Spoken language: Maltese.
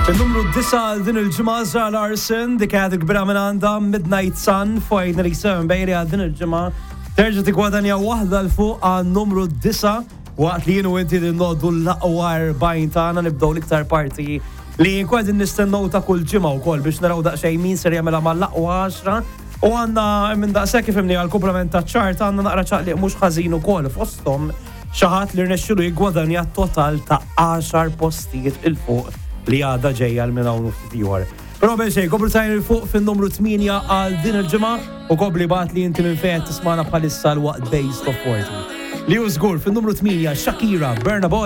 Il-numru 9 din il-ġimgħa Zara Larson dik għadek kbira minn għandha Midnight Sun Finally 7 bejri għal din il-ġimgħa terġa' tiggwadanja waħda l fuq għal numru 9 waqt li jienu inti noddu l-aqwa 40 tagħna nibdew l-iktar parti li kważi nistennew ta' kull ġimgħa wkoll biex naraw daqsxejn min ser jagħmilha mal-aqwa 10 u għandna minn daqshekk ifhimni għall-kumplament taċ-ċart għandna naqra ċaqliq mhux ħażin ukoll fosthom xi ħadd li rnexxielu jiggwadanja total ta' 10 postijiet il fuq li għadha ġejja l minn hawn ftit ieħor. Però bel xejn, kopri tajn il-fuq fin-numru 8 għal din il-ġimgħa u kopri bagħat li inti minn fejn tismana bħalissa l-waqt Base Top 40. Li hu żgur fin-numru 8 Shakira, Burna Boy.